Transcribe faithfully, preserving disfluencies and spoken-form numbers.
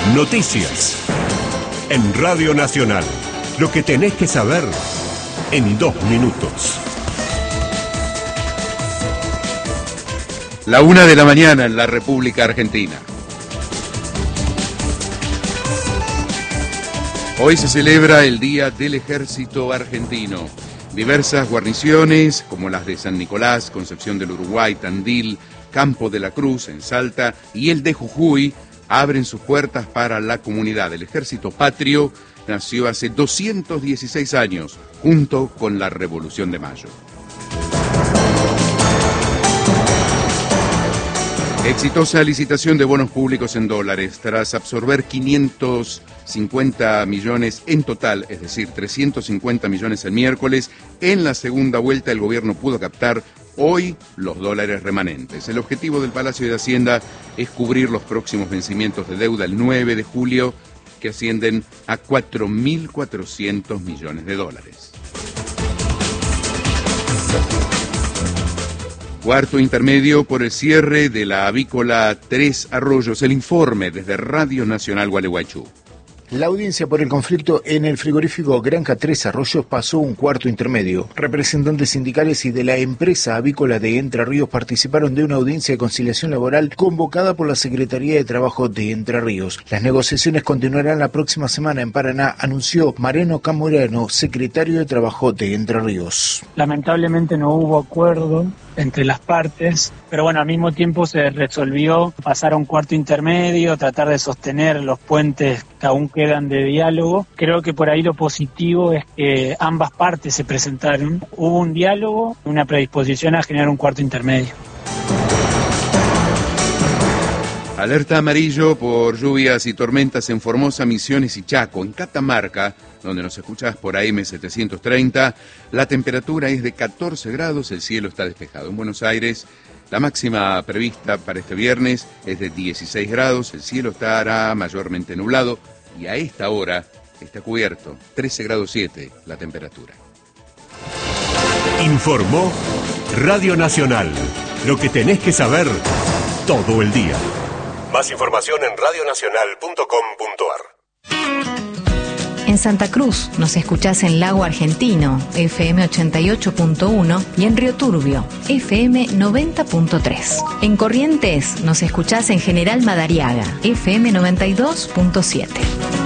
Noticias. En Radio Nacional. Lo que tenés que saber en dos minutos. La una de la mañana en la República Argentina. Hoy se celebra el Día del Ejército Argentino. Diversas guarniciones, como las de San Nicolás, Concepción del Uruguay, Tandil, Campo de la Cruz, en Salta, y el de Jujuy, abren sus puertas para la comunidad. El Ejército Patrio nació hace doscientos dieciséis años, junto con la Revolución de Mayo. Exitosa licitación de bonos públicos en dólares. Tras absorber quinientos cincuenta millones en total, es decir, trescientos cincuenta millones el miércoles, en la segunda vuelta el gobierno pudo captar hoy los dólares remanentes. El objetivo del Palacio de Hacienda es cubrir los próximos vencimientos de deuda el nueve de julio, que ascienden a cuatro mil cuatrocientos millones de dólares. Cuarto intermedio por el cierre de la avícola Tres Arroyos. El informe desde Radio Nacional Gualeguaychú. La audiencia por el conflicto en el frigorífico Granja Tres Arroyos pasó un cuarto intermedio. Representantes sindicales y de la empresa avícola de Entre Ríos participaron de una audiencia de conciliación laboral convocada por la Secretaría de Trabajo de Entre Ríos. Las negociaciones continuarán la próxima semana en Paraná, anunció Mariano Camorano, secretario de Trabajo de Entre Ríos. Lamentablemente no hubo acuerdo entre las partes, pero bueno, al mismo tiempo se resolvió pasar a un cuarto intermedio, tratar de sostener los puentes que aún quedan de diálogo. Creo que por ahí lo positivo es que ambas partes se presentaron. Hubo un diálogo, una predisposición a generar un cuarto intermedio. Alerta amarillo por lluvias y tormentas en Formosa, Misiones y Chaco. En Catamarca, donde nos escuchás por A M setecientos treinta, la temperatura es de catorce grados, el cielo está despejado. En Buenos Aires, la máxima prevista para este viernes es de dieciséis grados, el cielo estará mayormente nublado y a esta hora está cubierto, trece grados siete la temperatura. Informó Radio Nacional. Lo que tenés que saber todo el día. Más información en radio nacional punto com punto ar. En Santa Cruz nos escuchás en Lago Argentino, F M ochenta y ocho punto uno, y en Río Turbio, F M noventa punto tres. En Corrientes nos escuchás en General Madariaga, F M noventa y dos punto siete.